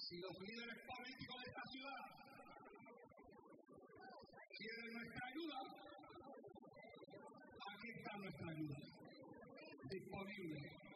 Si los líderes políticos de esta ciudad quieren nuestra ayuda, aquí está nuestra ayuda disponible.